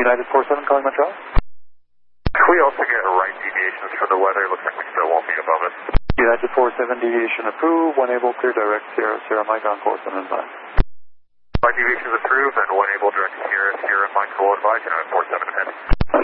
United 47 calling Montreal. We also get right deviations for the weather. Looks like we still won't be above it. United 47 deviation approved. One able clear direct Sierra Sierra Mike on course and advise. Right deviations approved and one able direct Sierra Sierra Mike will advise United 47 ahead.